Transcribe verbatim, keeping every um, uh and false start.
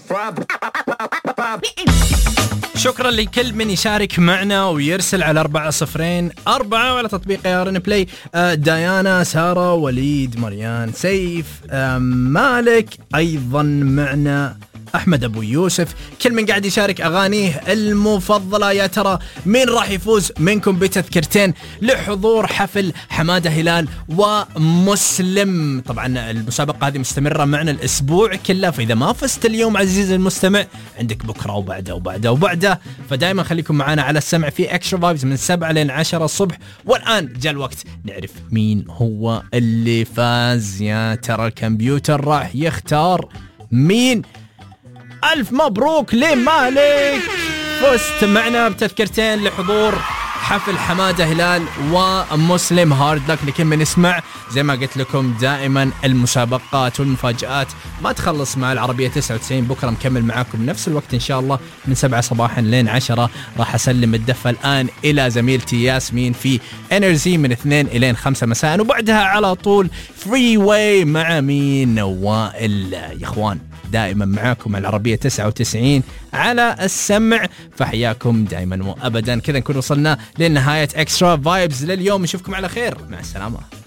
شكرا لكل من يشارك معنا ويرسل على أربعة صفرين أربعة وعلى تطبيق يارن بلاي. ديانا، سارة، وليد، مريان، سيف، مالك، أيضا معنا أحمد أبو يوسف. كل من قاعد يشارك أغانيه المفضلة. يا ترى مين راح يفوز منكم بتذكرتين لحضور حفل حمادة هلال ومسلم؟ طبعا المسابقة هذه مستمرة معنا الأسبوع كله، فإذا ما فزت اليوم عزيزي المستمع عندك بكرة وبعده وبعده وبعده. فدائما خليكم معنا على السمع في إكسترا فايبز من سبعة لين عشرة الصبح. والآن جاء الوقت نعرف مين هو اللي فاز. يا ترى الكمبيوتر راح يختار مين؟ ألف مبروك لمالك، فزت معنا بتذكرتين لحضور حفل حمادة هلال ومسلم. هارد لك لكل من يسمع. زي ما قلت لكم دائما المسابقات والمفاجآت ما تخلص مع العربية تسعة وتسعين. بكرة مكمل معاكم نفس الوقت إن شاء الله من سبعة صباحا لين عشرة. راح أسلم الدفة الآن إلى زميلتي ياسمين في إنرجي من اثنين إلى خمسة مساء، وبعدها على طول فري واي مع مين؟ وائل. يا إخوان دائما معاكم على العربية تسعة وتسعين على السمع، فحياكم دائما وأبدا. كذا نكون وصلنا لنهاية إكسترا فايبز لليوم. نشوفكم على خير، مع السلامة.